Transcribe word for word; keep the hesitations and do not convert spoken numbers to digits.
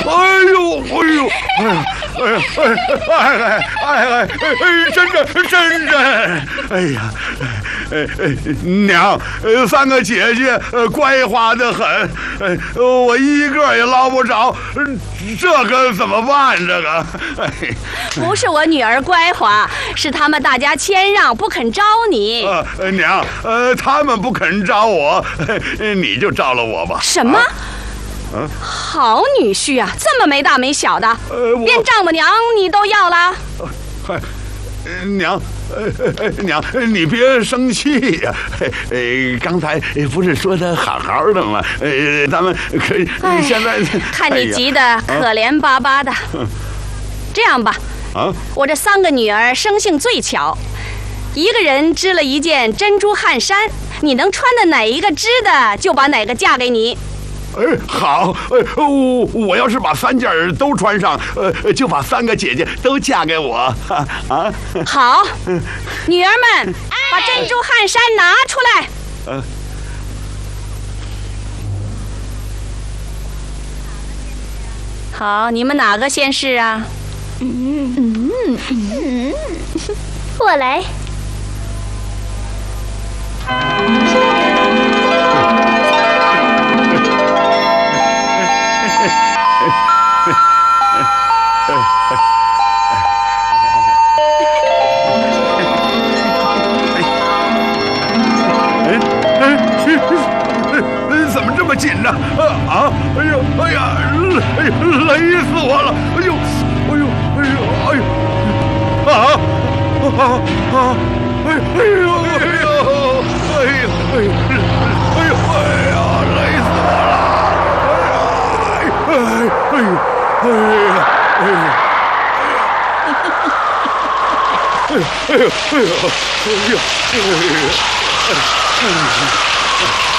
呦，哎呦，哎呀，哎呀，哎哎哎哎哎，真真真真，哎呀，哎哎娘，呃，三个姐姐呃乖滑得很，哎，我一个也捞不着，这可怎么办？这个，哎， 不是我女儿乖滑，是他们大家谦让，不肯招你。 呃，娘，呃，他们不肯招我，你就招了我吧。 什么？ 啊， 好女婿啊，这么没大没小的， 呃、 连丈母娘你都要了？ 嗨、呃，娘，呃，娘，你别生气呀、啊。呃，刚才不是说的好好的吗？呃，咱们可以现在看你急得可怜巴巴的。哎这样吧，啊，我这三个女儿生性最巧，一个人织了一件珍珠汗衫，你能穿的哪一个织的，就把哪个嫁给你。 哎，好，呃，我我要是把三件都穿上，呃，就把三个姐姐都嫁给我，啊！ 好，女儿们，把珍珠汗衫拿出来。嗯。好，你们哪个先试啊？ 嗯嗯嗯，我来。 怎么这么紧呢？啊！哎呦，哎呀，累累死我了！哎呦，哎呦，哎呦，哎呦，啊啊啊！哎哎呦，哎呦，哎呦，哎呦，哎呦，哎呦，哎呀，累死我了！哎呀，哎哎哎呦，哎呀，哎呀，哎呦，哎呦，哎呦，哎呦，哎呦，哎呦。